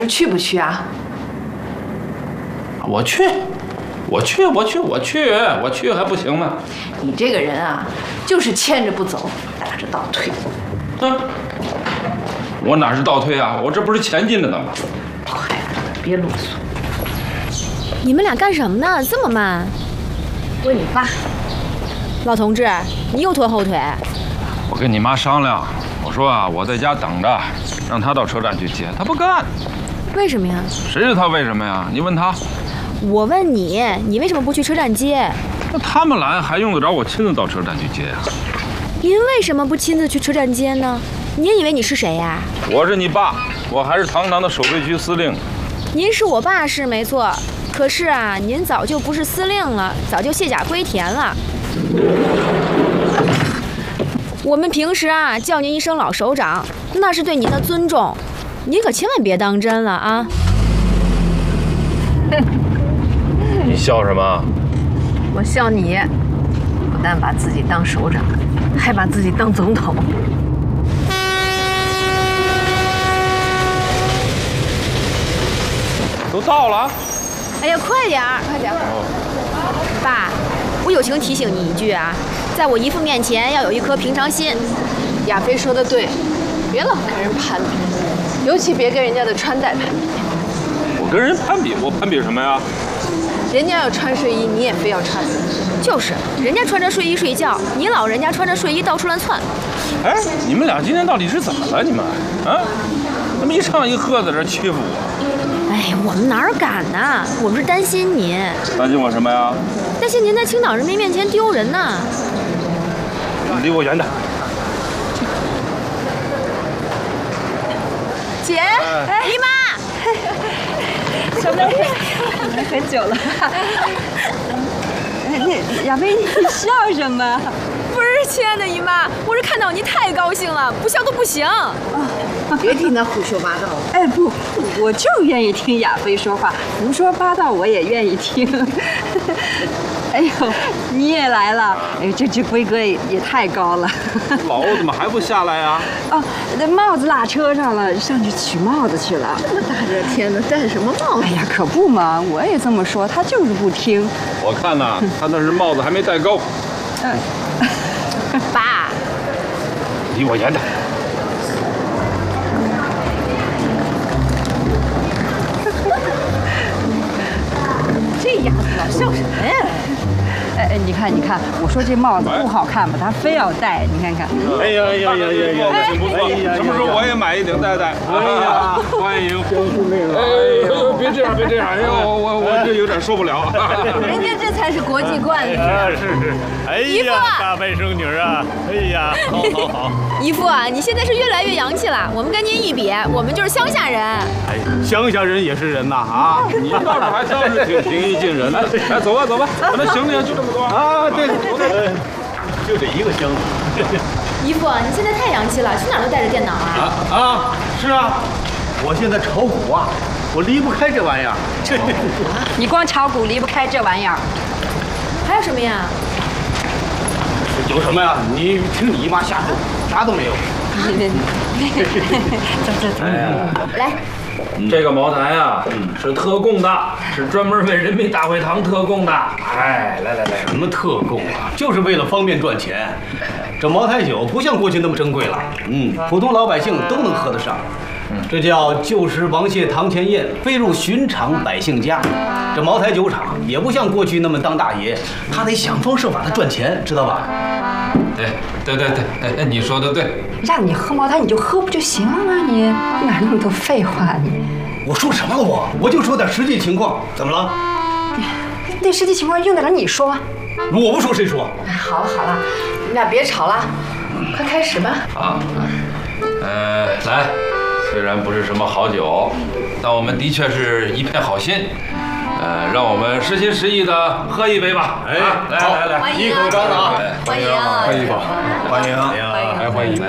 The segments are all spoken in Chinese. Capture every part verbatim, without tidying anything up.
去不去啊？ 我去，我去，我去，我去，我去还不行吗？ 你这个人啊，就是牵着不走，打着倒退。 嗯，我哪是倒退啊？我这不是前进着呢吗？ 快了，别啰嗦。 你们俩干什么呢？这么慢？ 问你爸。 老同志，你又拖后腿。 我跟你妈商量，我说啊，我在家等着，让她到车站去接，她不干。 为什么呀？ 谁知道她为什么呀？你问她。 我问你，你为什么不去车站接？ 那他们来还用得着我亲自到车站去接呀？ 您为什么不亲自去车站接呢？您以为你是谁呀？ 我是你爸，我还是堂堂的守备区司令。 您是我爸是没错，可是啊，您早就不是司令了，早就卸甲归田了。我们平时啊叫您一声老首长，那是对您的尊重，您可千万别当真了啊！ 你笑什么？ 我笑你，不但把自己当首长，还把自己当总统。 都到了。 哎呀，快点儿，快点儿！爸，我友情提醒你一句啊，在我姨父面前要有一颗平常心。 亚飞说的对，别老跟人攀比，尤其别跟人家的穿戴攀比。 我跟人攀比，我攀比什么呀？ 人家要穿睡衣，你也非要穿。 就是，人家穿着睡衣睡觉，你老人家穿着睡衣到处乱窜。 哎，你们俩今天到底是怎么了？你们啊，怎么一唱一和在这欺负我？ 哎，我们哪儿敢呢？我们是担心您。 担心我什么呀？ 担心您在青岛人民面前丢人呢。 离我远点。 姐，哎，姨妈， 小妹，来很久了。那亚飞，你笑什么？ 不是，亲爱的姨妈，我是看到您太高兴了，不笑都不行。 别听他胡说八道。 哎不，我就愿意听亚飞说话，胡说八道我也愿意听。哎呦，你也来了！哎，这只龟哥也也太高了。 老欧怎么还不下来呀？ 哦，那帽子落车上了，上去取帽子去了。 这么大热天的，戴什么帽子？ 哎呀，可不嘛，我也这么说，他就是不听。 我看呐，他那是帽子还没戴高。 嗯， 爸， 离我远点。 这样子老笑什么呀？ 哎哎，你看你看，我说这帽子不好看吧，他非要戴，你看看。 哎呀呀呀呀呀！挺不错，什么时候我也买一顶戴戴？哎呀，欢迎光顾内了。哎呦，别这样，别这样，哎呦，我我我这有点受不了。 人家这才是国际惯例。 是是。哎呀，大外甥女啊！哎呀，好好好。 姨父啊，你现在是越来越洋气了。我们跟您一比，我们就是乡下人。 哎，乡下人也是人呐啊！ 你倒是还倒是挺平易近人的。来，走吧走吧，我那行李就这么多啊。对，就这一个箱子。 姨父，你现在太洋气了，去哪儿都带着电脑啊？ 啊啊，是啊，我现在炒股啊，我离不开这玩意儿。 炒股啊？你光炒股离不开这玩意儿。 还有什么呀？ 有什么呀？你听你姨妈瞎说，啥都没有。 走走走， 来。 这个茅台啊，是特供的，是专门为人民大会堂特供的。哎，来来来， 什么特供啊？就是为了方便赚钱。这茅台酒不像过去那么珍贵了，嗯，普通老百姓都能喝得上。这叫旧时王谢堂前燕，飞入寻常百姓家。这茅台酒厂也不像过去那么当大爷，他得想方设法的赚钱，知道吧？ 对对对对，哎，你说的对。 让你喝茅台你就喝不就行了吗？你哪那么多废话你？ 我说什么了我？我就说点实际情况，怎么了？ 那实际情况用得着你说？ 我不说谁说？ 哎，好了好了，你们俩别吵了，快开始吧。 好，呃，来，虽然不是什么好酒，但我们的确是一片好心。呃，让我们实心实意的喝一杯吧！哎，来来来， 欢迎一口干了啊！ 欢迎， 喝一口，欢迎，来欢迎，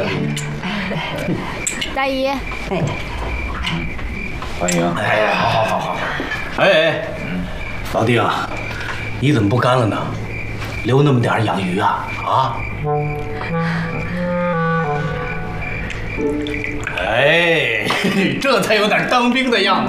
大姨， 哎， 欢迎！哎呀，好好好好，哎哎，老弟啊，你怎么不干了呢？留那么点养鱼啊啊！哎，这才有点当兵的样子。